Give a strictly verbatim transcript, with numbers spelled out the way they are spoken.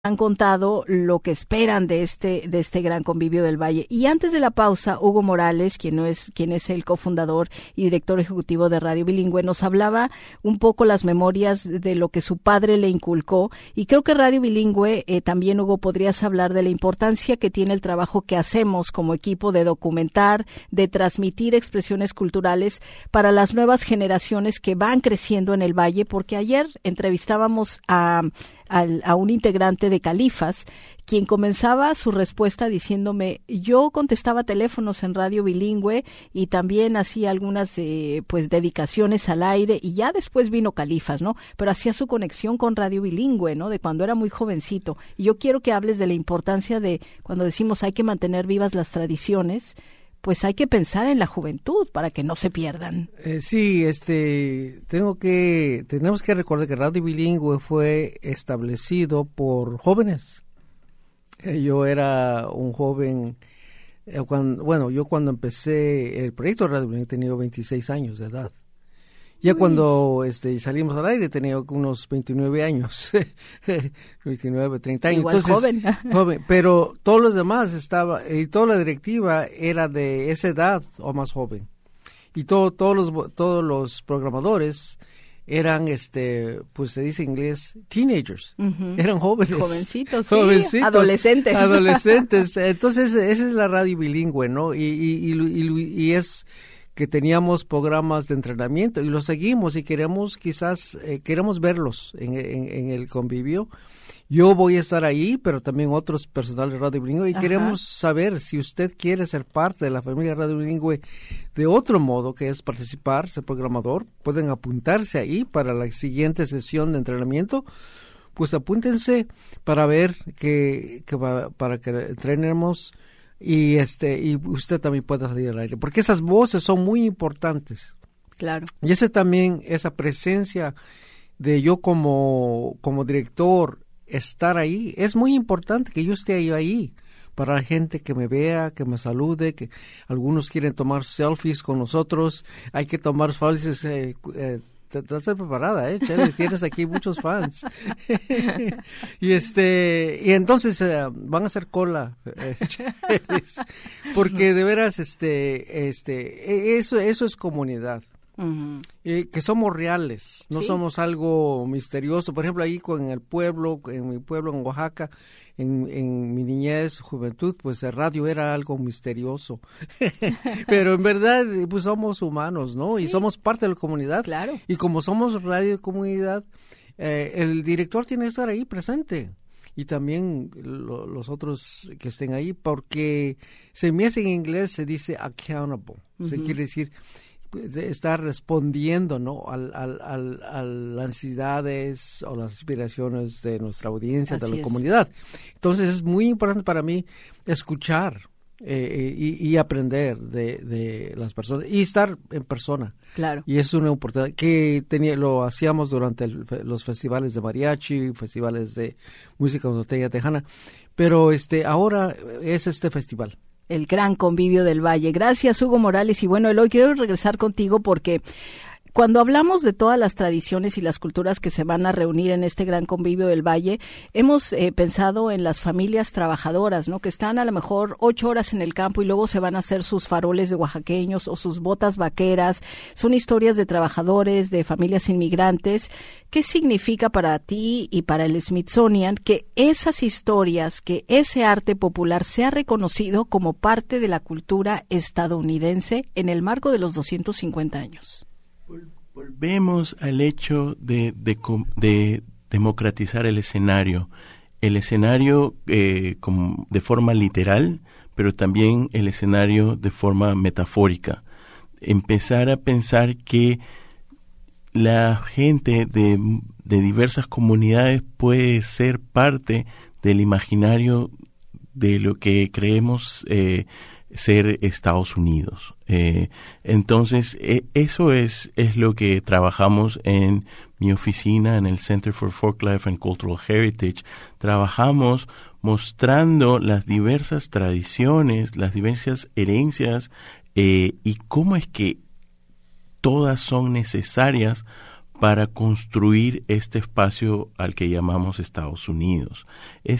han contado lo que esperan de este de este gran convivio del Valle. Y antes de la pausa, Hugo Morales, quien no es quien es el cofundador y director ejecutivo de Radio Bilingüe, nos hablaba un poco las memorias de lo que su padre le inculcó. Y creo que Radio Bilingüe, eh, también, Hugo, podrías hablar de la importancia que tiene el trabajo que hacemos como equipo de documentar, de transmitir expresiones culturales para las nuevas generaciones que van creciendo en el Valle, porque ayer entrevistábamos a Al, a un integrante de Califas, quien comenzaba su respuesta diciéndome, yo contestaba teléfonos en Radio Bilingüe y también hacía algunas eh, pues dedicaciones al aire, y ya después vino Califas, ¿no? Pero hacía su conexión con Radio Bilingüe, ¿no? De cuando era muy jovencito. Y yo quiero que hables de la importancia de cuando decimos hay que mantener vivas las tradiciones, pues hay que pensar en la juventud para que no se pierdan. Eh, sí, este, tengo que, tenemos que recordar que Radio Bilingüe fue establecido por jóvenes. Eh, yo era un joven, eh, cuando, bueno, yo cuando empecé el proyecto de Radio Bilingüe tenía veintiséis años de edad. Ya Uy. cuando este, salimos al aire tenía unos veintinueve años, veintinueve, treinta años. Igual Entonces, joven. joven. Pero todos los demás estaba, y toda la directiva era de esa edad o más joven. Y todo, todos los todos los programadores eran, este, pues se dice en inglés, teenagers. Uh-huh. Eran jóvenes. Jovencitos, sí. Jovencitos, adolescentes. Adolescentes. Entonces, esa es la Radio Bilingüe, ¿no? Y, y, y, y, y es que teníamos programas de entrenamiento y los seguimos y queremos quizás, eh, queremos verlos en, en, en el convivio. Yo voy a estar ahí, pero también otros personales de Radio Bilingüe, y Ajá. queremos saber si usted quiere ser parte de la familia Radio Bilingüe de otro modo, que es participar, ser programador. Pueden apuntarse ahí para la siguiente sesión de entrenamiento. Pues apúntense para ver que, que va, para que entrenemos. Y este y usted también puede salir al aire, porque esas voces son muy importantes. Claro. Y ese también, esa presencia de yo como, como director, estar ahí, es muy importante que yo esté ahí, ahí para la gente que me vea, que me salude, que algunos quieren tomar selfies con nosotros. Hay que tomar selfies, eh, eh, estás preparada, ¿eh? Cheles, tienes aquí muchos fans. y este y entonces eh, van a hacer cola, eh, Cheles, porque de veras este este eso eso es comunidad. Uh-huh. Eh, que somos reales, no ¿Sí? somos algo misterioso. Por ejemplo, ahí con el pueblo, en mi pueblo en Oaxaca, en, en mi niñez, juventud, pues el radio era algo misterioso. Pero en verdad, pues somos humanos, ¿no? Sí. Y somos parte de la comunidad. Claro. Y como somos radio de comunidad, eh, el director tiene que estar ahí presente. Y también lo, los otros que estén ahí, porque se me hace en inglés, se dice accountable. Uh-huh. Se quiere decir está respondiendo, ¿no? Al, al, al, a las ansiedades o las aspiraciones de nuestra audiencia, Así de la es. comunidad. Entonces es muy importante para mí escuchar eh, y, y aprender de, de las personas y estar en persona. Claro. Y eso es una oportunidad que tenía, lo hacíamos durante el, los festivales de mariachi, festivales de música norteña tejana, pero este ahora es este festival. El gran convivio del Valle. Gracias, Hugo Morales. Y bueno, Eloy, quiero regresar contigo porque cuando hablamos de todas las tradiciones y las culturas que se van a reunir en este gran convivio del Valle, hemos eh, pensado en las familias trabajadoras, ¿no? Que están a lo mejor ocho horas en el campo y luego se van a hacer sus faroles de oaxaqueños o sus botas vaqueras. Son historias de trabajadores, de familias inmigrantes. ¿Qué significa para ti y para el Smithsonian que esas historias, que ese arte popular sea reconocido como parte de la cultura estadounidense en el marco de los doscientos cincuenta años? Volvemos al hecho de, de, de democratizar el escenario, el escenario eh, como de forma literal, pero también el escenario de forma metafórica. Empezar a pensar que la gente de, de diversas comunidades puede ser parte del imaginario de lo que creemos eh, ser Estados Unidos. Eh, entonces, eh, eso es, es lo que trabajamos en mi oficina, en el Center for Folklife and Cultural Heritage. Trabajamos mostrando las diversas tradiciones, las diversas herencias eh, y cómo es que todas son necesarias para construir este espacio al que llamamos Estados Unidos. Es